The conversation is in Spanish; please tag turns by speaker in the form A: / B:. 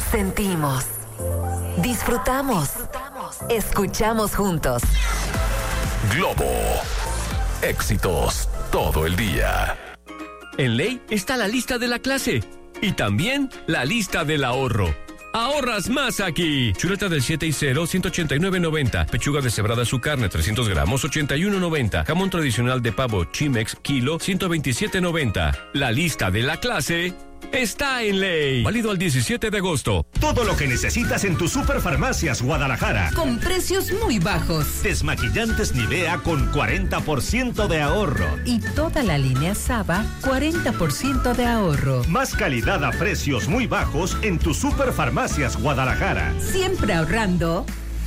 A: Sentimos, disfrutamos, escuchamos juntos.
B: Globo, éxitos todo el día.
C: En Ley está la lista de la clase y también la lista del ahorro. ¡Ahorras más aquí! Chuleta del 7 y 0, 189.90. Pechuga deshebrada su carne, 300 gramos, 81.90. Jamón tradicional de pavo Chimex, kilo, 127.90. La lista de la clase está en Ley. Válido al 17 de agosto.
D: Todo lo que necesitas en tu Superfarmacias Guadalajara.
E: Con precios muy bajos.
D: Desmaquillantes Nivea con 40% de ahorro.
E: Y toda la línea Saba, 40% de ahorro.
D: Más calidad a precios muy bajos en tu Superfarmacias Guadalajara.
E: Siempre ahorrando,